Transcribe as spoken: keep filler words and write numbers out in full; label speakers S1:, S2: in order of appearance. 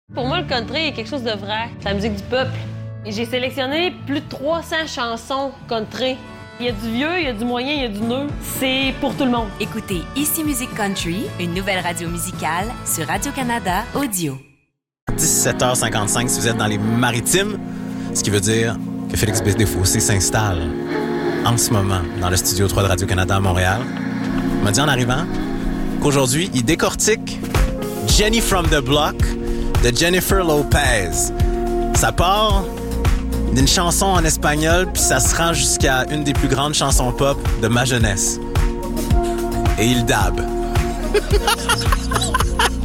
S1: Pour moi, le country est quelque chose de vrai. C'est la musique du peuple. Et j'ai sélectionné plus de trois cents chansons country. Il y a du vieux, il y a du moyen, il y a du neuf. C'est pour tout le monde.
S2: Écoutez Ici Musique Country, une nouvelle radio musicale sur Radio-Canada Audio.
S3: dix-sept heures cinquante-cinq si vous êtes dans les Maritimes, ce qui veut dire que Félix B. Desfossés s'installe en ce moment dans le studio trois de Radio-Canada à Montréal. Il m'a dit en arrivant qu'aujourd'hui, il décortique Jenny from the Block de Jennifer Lopez. Ça part d'une chanson en espagnol, puis ça se rend jusqu'à une des plus grandes chansons pop de ma jeunesse. Et il dab.